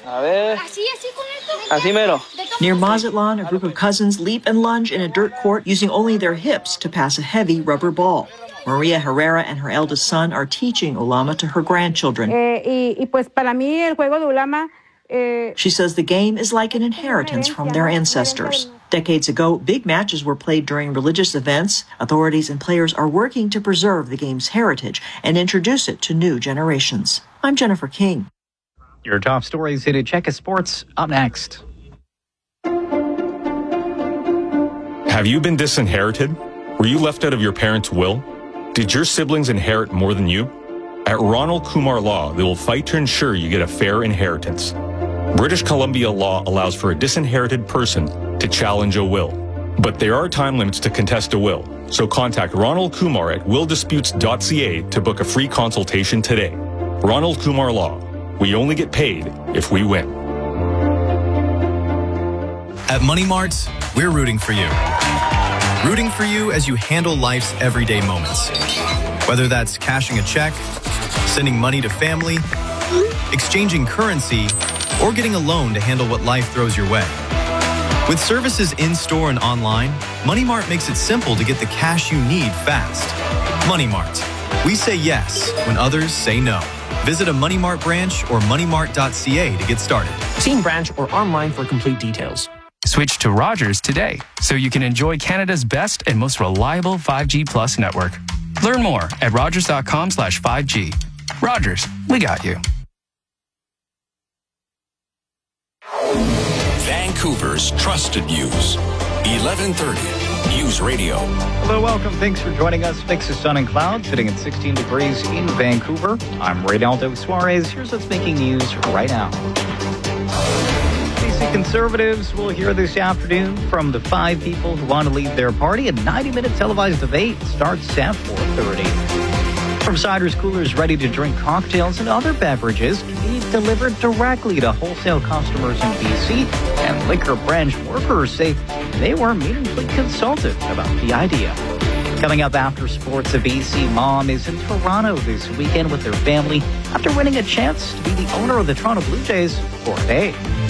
Near Mazatlan, a group of cousins leap and lunge in a dirt court using only their hips to pass a heavy rubber ball. Maria Herrera and her eldest son are teaching Ulama to her grandchildren. She says the game is like an inheritance from their ancestors. Decades ago, big matches were played during religious events. Authorities and players are working to preserve the game's heritage and introduce it to new generations. I'm Jennifer King. Your top stories in Check Sports up next. Have you been disinherited? Were you left out of your parents' will? Did your siblings inherit more than you? At Ronald Kumar Law, they will fight to ensure you get a fair inheritance. British Columbia law allows for a disinherited person to challenge a will. But there are time limits to contest a will, so contact Ronald Kumar at will disputes dot c a to book a free consultation today. Ronald Kumar Law. We only get paid if we win. At Money Mart, we're rooting for you. Rooting for you as you handle life's everyday moments. Whether that's cashing a check, sending money to family, exchanging currency, or getting a loan to handle what life throws your way. With services in-store and online, Money Mart makes it simple to get the cash you need fast. Money Mart. We say yes when others say no. Visit a Money Mart branch or money mart dot c a to get started. See in branch or online for complete details. Switch to Rogers today so you can enjoy Canada's best and most reliable five G Plus network. Learn more at rogers dot com slash five G. Rogers, we got you. Vancouver's trusted news. eleven thirty News Radio. Hello, welcome. Thanks for joining us. Mix of sun and cloud, sitting at sixteen degrees in Vancouver. I'm Reynaldo Suarez. Here's what's making news right now. B C Conservatives will hear this afternoon from the five people who want to leave their party. A ninety-minute televised debate starts at four thirty. From ciders, coolers, ready-to-drink cocktails, and other beverages can be delivered directly to wholesale customers in B C, and liquor branch workers say they were meaningfully consulted about the idea. Coming up after sports, a B C mom is in Toronto this weekend with her family after winning a chance to be the owner of the Toronto Blue Jays for a day.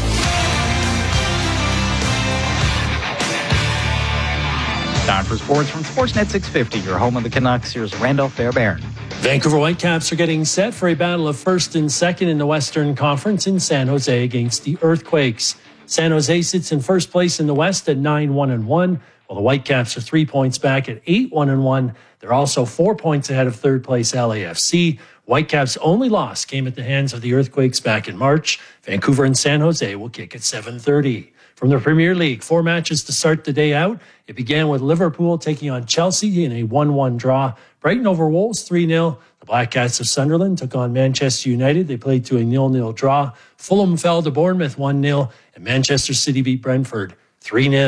Time for sports from Sportsnet six fifty, your home of the Canucks. Here's Randall Fairbairn. Vancouver Whitecaps are getting set for a battle of first and second in the Western Conference in San Jose against the Earthquakes. San Jose sits in first place in the West at nine one and one, while the Whitecaps are three points back at eight one and one. They're also four points ahead of third place L A F C. Whitecaps' only loss came at the hands of the Earthquakes back in March. Vancouver and San Jose will kick at seven thirty. From the Premier League, four matches to start the day out. It began with Liverpool taking on Chelsea in a one one draw. Brighton over Wolves three nil. The Black Cats of Sunderland took on Manchester United. They played to a nil nil draw. Fulham fell to Bournemouth one nil. And Manchester City beat Brentford three nil.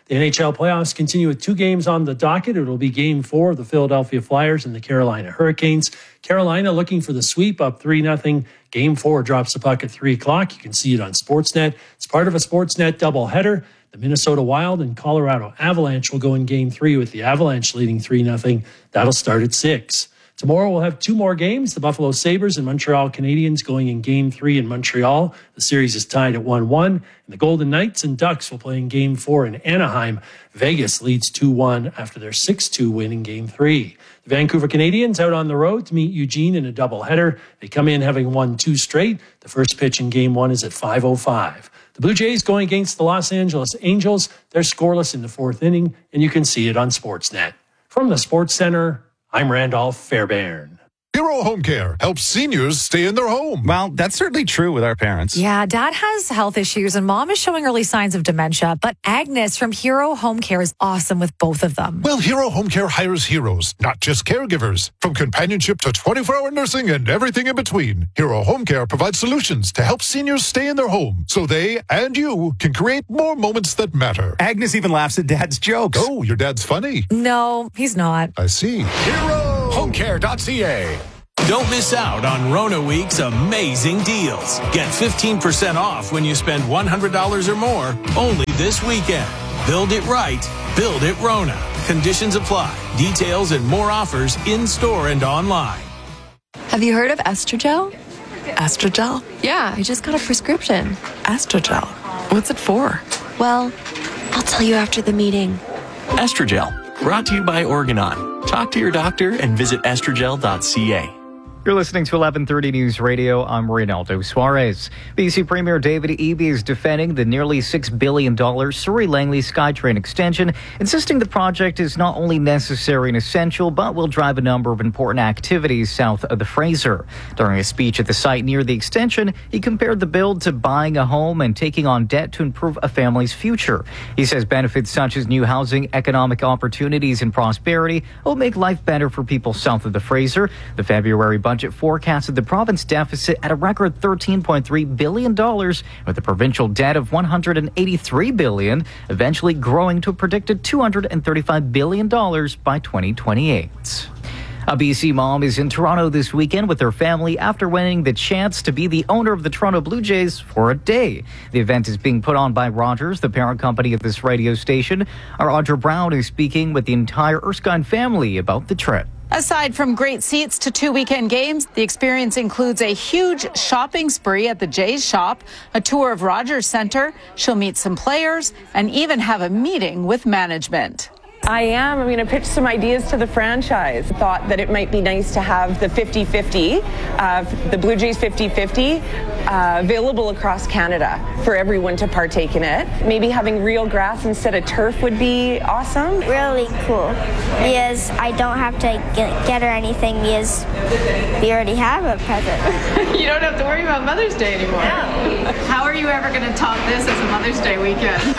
The N H L playoffs continue with two games on the docket. It'll be game four of the Philadelphia Flyers and the Carolina Hurricanes. Carolina looking for the sweep, up three nothing. Game four drops the puck at three o'clock. You can see it on Sportsnet. It's part of a Sportsnet doubleheader. The Minnesota Wild and Colorado Avalanche will go in game three with the Avalanche leading three nothing. That'll start at six. Tomorrow we'll have two more games. The Buffalo Sabres and Montreal Canadiens going in game three in Montreal. The series is tied at one one. And the Golden Knights and Ducks will play in game four in Anaheim. Vegas leads two one after their six two win in game three. The Vancouver Canadians out on the road to meet Eugene in a doubleheader. They come in having won two straight. The first pitch in game one is at five oh five. The Blue Jays going against the Los Angeles Angels. They're scoreless in the fourth inning, and you can see it on Sportsnet. From the Sports Center, I'm Randolph Fairbairn. Hero Home Care helps seniors stay in their home. Well, that's certainly true with our parents. Yeah, Dad has health issues and Mom is showing early signs of dementia, but Agnes from Hero Home Care is awesome with both of them. Well, Hero Home Care hires heroes, not just caregivers. From companionship to twenty-four hour nursing and everything in between, Hero Home Care provides solutions to help seniors stay in their home so they and you can create more moments that matter. Agnes even laughs at Dad's jokes. Oh, your dad's funny. No, he's not. I see. Hero Home Care dot C A. Don't miss out on Rona Week's amazing deals. Get fifteen percent off when you spend one hundred dollars or more only this weekend. Build it right. Build it Rona. Conditions apply. Details and more offers in-store and online. Have you heard of Estrogel? Estrogel? Yeah, I just got a prescription. Estrogel? What's it for? Well, I'll tell you after the meeting. Estrogel, brought to you by Organon. Talk to your doctor and visit estrogel dot C A. You're listening to eleven thirty News Radio. I'm Reynaldo Suarez. B C Premier David Eby is defending the nearly six billion dollars Surrey Langley SkyTrain extension, insisting the project is not only necessary and essential, but will drive a number of important activities south of the Fraser. During a speech at the site near the extension, he compared the build to buying a home and taking on debt to improve a family's future. He says benefits such as new housing, economic opportunities, and prosperity will make life better for people south of the Fraser. The February budget Budget forecasted the province deficit at a record thirteen point three billion dollars, with a provincial debt of one hundred eighty-three billion dollars, eventually growing to a predicted two hundred thirty-five billion dollars by twenty twenty-eight. A B C mom is in Toronto this weekend with her family after winning the chance to be the owner of the Toronto Blue Jays for a day. The event is being put on by Rogers, the parent company of this radio station. Our Audra Brown is speaking with the entire Erskine family about the trip. Aside from great seats to two weekend games, the experience includes a huge shopping spree at the Jays shop, a tour of Rogers Centre. She'll meet some players and even have a meeting with management. I am. I'm going to pitch some ideas to the franchise. Thought that it might be nice to have the fifty fifty, uh, the Blue Jays fifty fifty, uh, available across Canada for everyone to partake in it. Maybe having real grass instead of turf would be awesome. Really cool, because I don't have to get, get her anything because we already have a present. You don't have to worry about Mother's Day anymore. No. How are you ever going to top this as a Mother's Day weekend?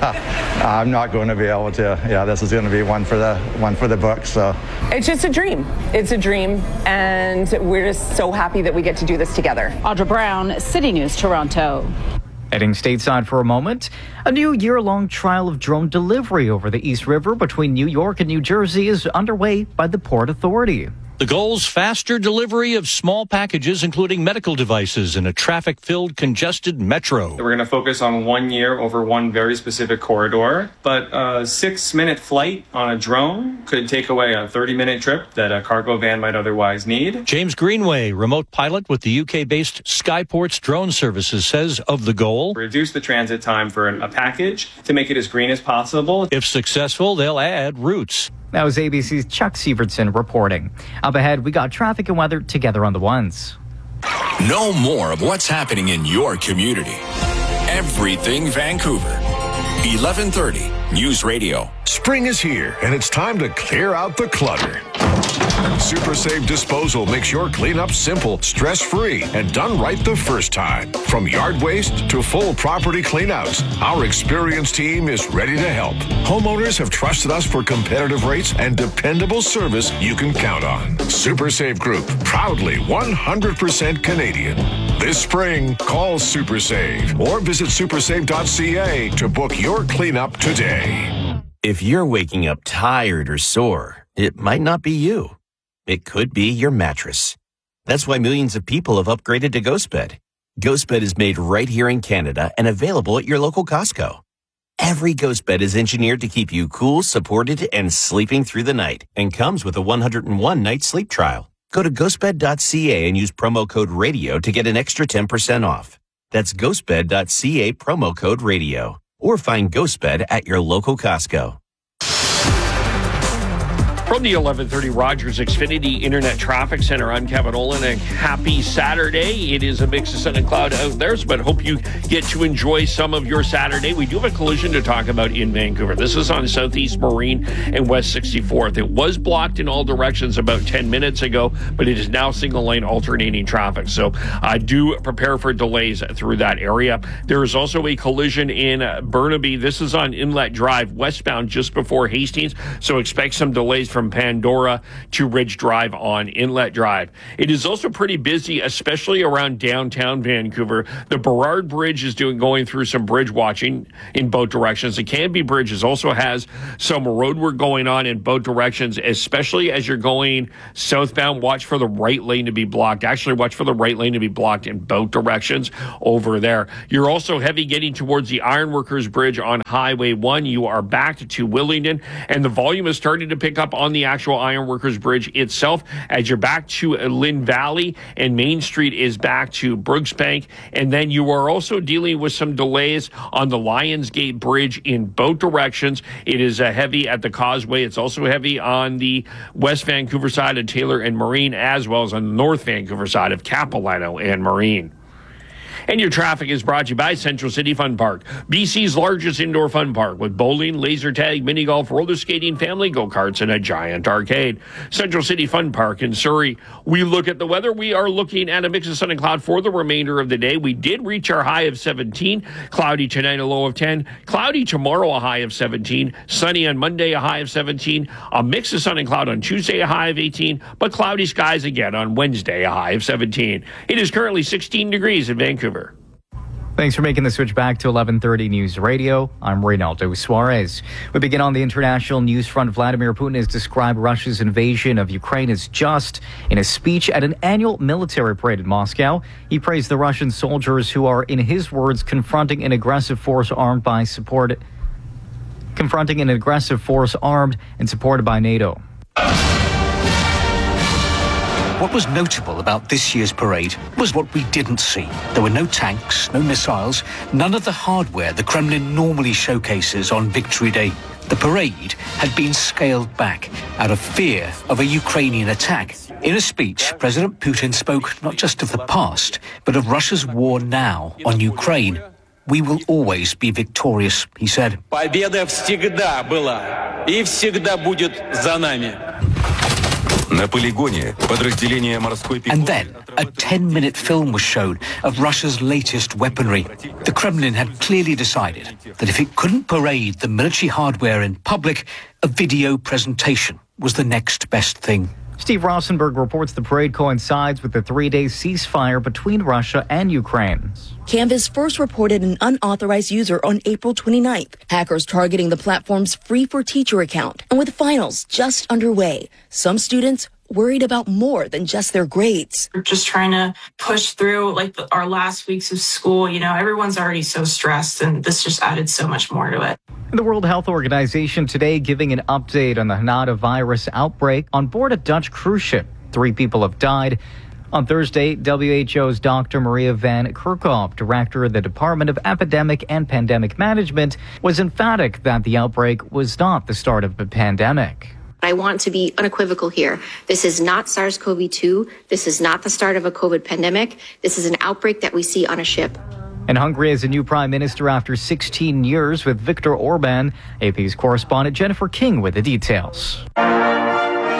I'm not going to be able to. Yeah, this is going to be one for the one for the book. So it's just a dream. It's a dream, and we're just so happy that we get to do this together. Audra Brown, City News, Toronto. Heading stateside for a moment, a new year-long trial of drone delivery over the East River between New York and New Jersey is underway by the Port Authority. The goal's faster delivery of small packages, including medical devices, in a traffic-filled, congested metro. We're going to focus on one year over one very specific corridor, but a six-minute flight on a drone could take away a thirty-minute trip that a cargo van might otherwise need. James Greenway, remote pilot with the U K-based Skyports Drone Services, says of the goal, reduce the transit time for a package to make it as green as possible. If successful, they'll add routes. That was A B C's Chuck Sievertson reporting. Up ahead, we got traffic and weather together on the ones. Know more of what's happening in your community. Everything Vancouver. eleven thirty News Radio. Spring is here, and it's time to clear out the clutter. Super Save Disposal makes your cleanup simple, stress-free, and done right the first time. From yard waste to full property cleanouts, our experienced team is ready to help. Homeowners have trusted us for competitive rates and dependable service you can count on. Super Save Group, proudly one hundred percent Canadian. This spring, call Super Save or visit super save dot c a to book your cleanup today. If you're waking up tired or sore, it might not be you. It could be your mattress. That's why millions of people have upgraded to GhostBed. GhostBed is made right here in Canada and available at your local Costco. Every GhostBed is engineered to keep you cool, supported, and sleeping through the night, and comes with a one hundred one night sleep trial. Go to ghost bed dot c a and use promo code RADIO to get an extra ten percent off. That's ghost bed dot c a, promo code RADIO. Or find GhostBed at your local Costco. From the eleven thirty Rogers Xfinity Internet Traffic Center, I'm Kevin Olin. A happy Saturday. It is a mix of sun and cloud out there, but hope you get to enjoy some of your Saturday. We do have a collision to talk about in Vancouver. This is on Southeast Marine and West sixty-fourth. It was blocked in all directions about ten minutes ago, but it is now single lane alternating traffic. So uh, do prepare for delays through that area. There is also a collision in Burnaby. This is on Inlet Drive, westbound just before Hastings. So expect some delays from Pandora to Ridge Drive on Inlet Drive. It is also pretty busy, especially around downtown Vancouver. The Burrard Bridge is doing going through some bridge watching in both directions. The Canby Bridge is also has some road work going on in both directions, especially as you're going southbound. Watch for the right lane to be blocked. Actually, watch for the right lane to be blocked in both directions over there. You're also heavy getting towards the Ironworkers Bridge on Highway one. You are back to Willingdon, and the volume is starting to pick up on the actual Ironworkers Bridge itself as you're back to Lynn Valley, and Main Street is back to Brooksbank. And then you are also dealing with some delays on the Lionsgate Bridge in both directions. It is uh, heavy at the Causeway. It's also heavy on the West Vancouver side of Taylor and Marine, as well as on the North Vancouver side of Capilano and Marine. And your traffic is brought to you by Central City Fun Park, B C's largest indoor fun park with bowling, laser tag, mini golf, roller skating, family go-karts, and a giant arcade. Central City Fun Park in Surrey. We look at the weather. We are looking at a mix of sun and cloud for the remainder of the day. We did reach our high of seventeen. Cloudy tonight, a low of ten. Cloudy tomorrow, a high of seventeen. Sunny on Monday, a high of seventeen. A mix of sun and cloud on Tuesday, a high of eighteen. But cloudy skies again on Wednesday, a high of seventeen. It is currently sixteen degrees in Vancouver. Thanks for making the switch back to eleven thirty News Radio. I'm Reynaldo Suarez. We begin on the international news front. Vladimir Putin has described Russia's invasion of Ukraine as just. In a speech at an annual military parade in Moscow, he praised the Russian soldiers who are, in his words, confronting an aggressive force armed by support, confronting an aggressive force armed and supported by NATO. What was notable about this year's parade was what we didn't see. There were no tanks, no missiles, none of the hardware the Kremlin normally showcases on Victory Day. The parade had been scaled back out of fear of a Ukrainian attack. In a speech, President Putin spoke not just of the past, but of Russia's war now on Ukraine. We will always be victorious, he said. Победа всегда была и всегда будет за нами. And then, a ten-minute film was shown of Russia's latest weaponry. The Kremlin had clearly decided that if it couldn't parade the military hardware in public, a video presentation was the next best thing. Steve Rosenberg reports the parade coincides with the three-day ceasefire between Russia and Ukraine. Canvas first reported an unauthorized user on April twenty-ninth. Hackers targeting the platform's Free for Teacher account. And with finals just underway, some students worried about more than just their grades. We're just trying to push through like the, our last weeks of school. You know, everyone's already so stressed, and this just added so much more to it. The World Health Organization today giving an update on the Hanada virus outbreak on board a Dutch cruise ship. Three people have died. On Thursday, W H O's Doctor Maria van Kerkhove, director of the Department of Epidemic and Pandemic Management, was emphatic that the outbreak was not the start of a pandemic. I want to be unequivocal here. This is not SARS CoV two. This is not the start of a COVID pandemic. This is an outbreak that we see on a ship. And Hungary has a new prime minister after sixteen years with Viktor Orban. A P's correspondent Jennifer King with the details.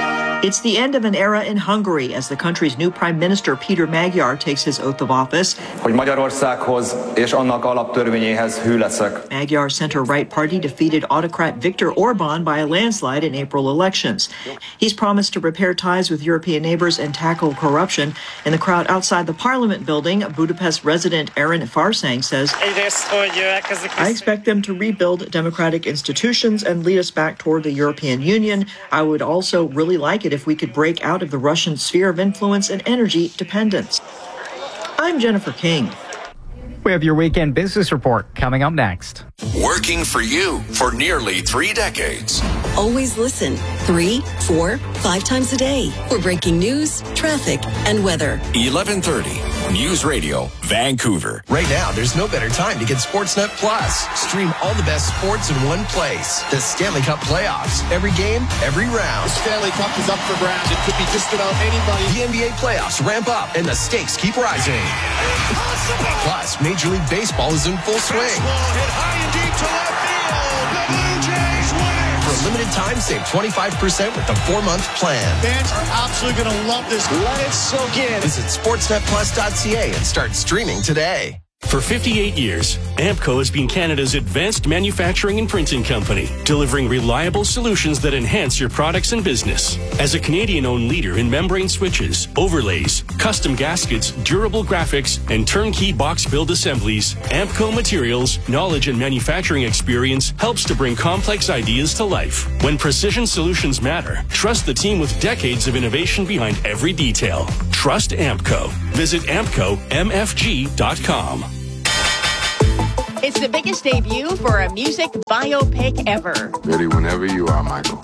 It's the end of an era in Hungary as the country's new Prime Minister Peter Magyar takes his oath of office. Hogy Magyarországhoz és annak alaptörvényéhez hű leszek. Magyar's center-right party defeated autocrat Viktor Orban by a landslide in April elections. He's promised to repair ties with European neighbors and tackle corruption. In the crowd outside the Parliament building, Budapest resident Aaron Farsang says, I expect them to rebuild democratic institutions and lead us back toward the European Union. I would also really like it if we could break out of the Russian sphere of influence and energy dependence. I'm Jennifer King. We have your weekend business report coming up next. Working for you for nearly three decades. Always listen three, four, five times a day for breaking news, traffic, and weather. eleven thirty News Radio, Vancouver. Right now, there's no better time to get Sportsnet Plus. Stream all the best sports in one place. The Stanley Cup playoffs. Every game, every round. The Stanley Cup is up for grabs. It could be just about anybody. The N B A playoffs ramp up, and the stakes keep rising. Impossible. Plus, Major League Baseball is in full swing. Hit high and deep to left field. The Blue Jays win it. For a limited time, save twenty-five percent with the four-month plan. Fans are absolutely going to love this. Let it soak in. Visit sportsnet plus dot c a and start streaming today. For fifty-eight years, Ampco has been Canada's advanced manufacturing and printing company, delivering reliable solutions that enhance your products and business. As a Canadian-owned leader in membrane switches, overlays, custom gaskets, durable graphics, and turnkey box build assemblies, Ampco Materials' knowledge and manufacturing experience helps to bring complex ideas to life. When precision solutions matter, trust the team with decades of innovation behind every detail. Trust Ampco. Visit ampco m f g dot com. It's the biggest debut for a music biopic ever. Ready whenever you are, Michael.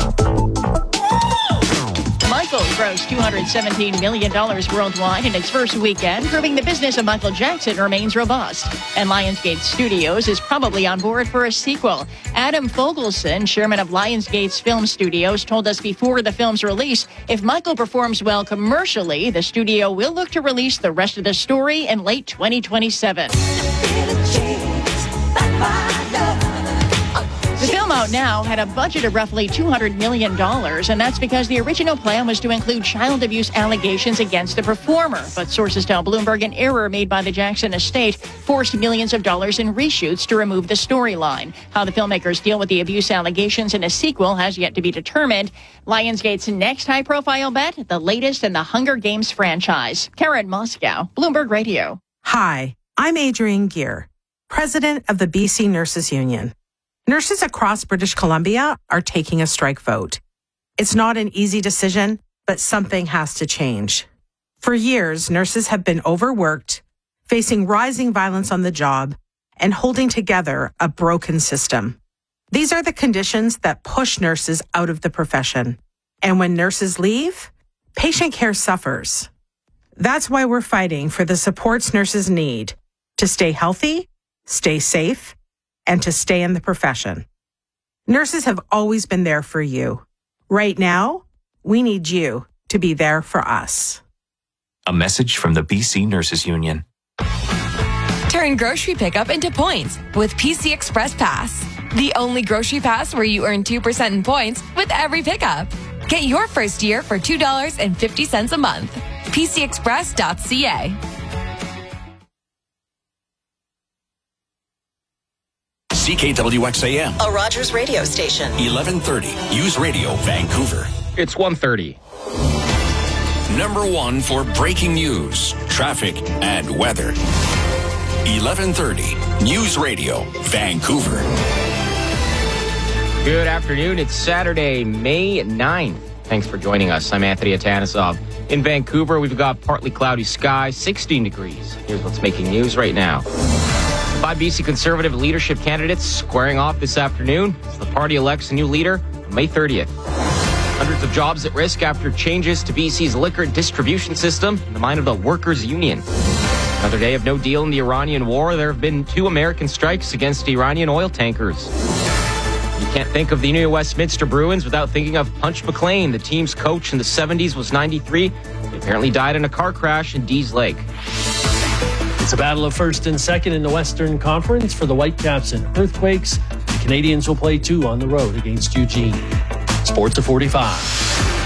Michael grossed two hundred seventeen million dollars worldwide in its first weekend, proving the business of Michael Jackson remains robust. And Lionsgate Studios is probably on board for a sequel. Adam Fogelson, chairman of Lionsgate's Film Studios, told us before the film's release, if Michael performs well commercially, the studio will look to release the rest of the story in late twenty twenty-seven. The film out now had a budget of roughly two hundred million dollars, and that's because the original plan was to include child abuse allegations against the performer. But sources tell Bloomberg an error made by the Jackson estate forced millions of dollars in reshoots to remove the storyline. How the filmmakers deal with the abuse allegations in a sequel has yet to be determined. Lionsgate's next high-profile bet, the latest in the Hunger Games franchise. Karen Moscow, Bloomberg Radio. Hi, I'm Adrienne Gear, president of the B C Nurses Union. Nurses across British Columbia are taking a strike vote. It's not an easy decision, but something has to change. For years, nurses have been overworked, facing rising violence on the job, and holding together a broken system. These are the conditions that push nurses out of the profession. And when nurses leave, patient care suffers. That's why we're fighting for the supports nurses need to stay healthy, stay safe, and to stay in the profession. Nurses have always been there for you. Right now, we need you to be there for us. A message from the B C Nurses Union. Turn grocery pickup into points with P C Express Pass. The only grocery pass where you earn two percent in points with every pickup. Get your first year for two dollars and fifty cents a month. p c express dot c a. C K W X A M. A Rogers radio station. eleven thirty News Radio, Vancouver. It's one thirty. Number one for breaking news, traffic, and weather. eleven thirty News Radio, Vancouver. Good afternoon. It's Saturday, May ninth. Thanks for joining us. I'm Anthony Atanasov. In Vancouver, we've got partly cloudy skies, sixteen degrees. Here's what's making news right now. Five B C Conservative leadership candidates squaring off this afternoon as the party elects a new leader on May thirtieth. Hundreds of jobs at risk after changes to B C's liquor distribution system in the mind of the Workers' Union. Another day of no deal in the Iranian war. There have been two American strikes against Iranian oil tankers. You can't think of the New Westminster Bruins without thinking of Punch McLean. The team's coach in the seventies was ninety-three. He apparently died in a car crash in Dease Lake. It's a battle of first and second in the Western Conference for the Whitecaps and Earthquakes. The Canadians will play two on the road against Eugene. Sports at forty-five.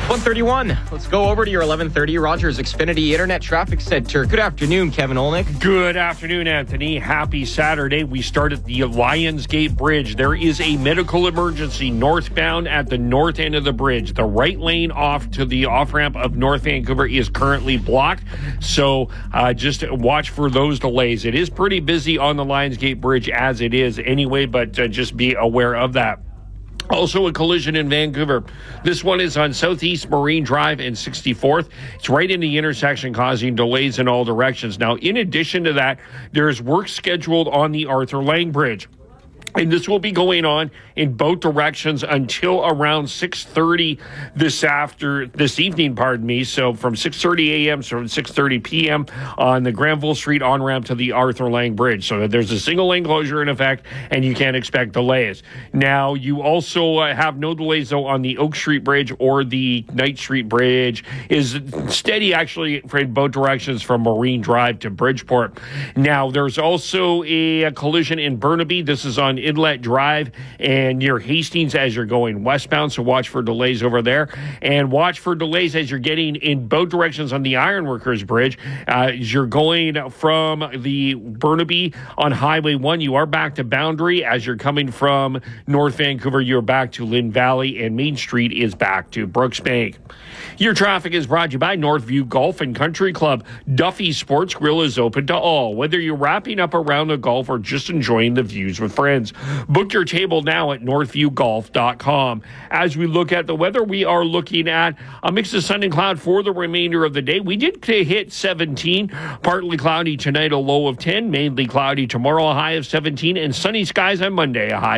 one thirty-one. Let's go over to your eleven thirty Rogers Xfinity Internet Traffic Center. Good afternoon, Kevin Olnick. Good afternoon, Anthony. Happy Saturday. We start at the Lionsgate Bridge. There is a medical emergency northbound at the north end of the bridge. The right lane off to the off-ramp of North Vancouver is currently blocked, so uh, just watch for those delays. It is pretty busy on the Lionsgate Bridge as it is anyway, but uh, just be aware of that. Also a collision in Vancouver. This one is on Southeast Marine Drive and sixty-fourth. It's right in the intersection, causing delays in all directions. Now, in addition to that, there's work scheduled on the Arthur Lang Bridge. And this will be going on in both directions until around six thirty this after this evening, pardon me. So from six thirty a.m. to six thirty p.m. on the Granville Street on-ramp to the Arthur Lang Bridge. So there's a single lane closure in effect, and you can't expect delays. Now, you also uh, have no delays, though, on the Oak Street Bridge or the Knight Street Bridge. Is steady, actually, in both directions from Marine Drive to Bridgeport. Now, there's also a, a collision in Burnaby. This is on Inlet Drive and near Hastings as you're going westbound, so watch for delays over there. And watch for delays as you're getting in both directions on the Ironworkers Bridge. Uh, as you're going from the Burnaby on Highway one, you are back to Boundary. As you're coming from North Vancouver, you're back to Lynn Valley, and Main Street is back to Brooksbank. Your traffic is brought to you by Northview Golf and Country Club. Duffy Sports Grill is open to all, whether you're wrapping up a round of golf or just enjoying the views with friends. Book your table now at northview golf dot com. As we look at the weather, we are looking at a mix of sun and cloud for the remainder of the day. We did hit seventeen, partly cloudy tonight, a low of ten, mainly cloudy tomorrow, a high of seventeen, and sunny skies on Monday, a high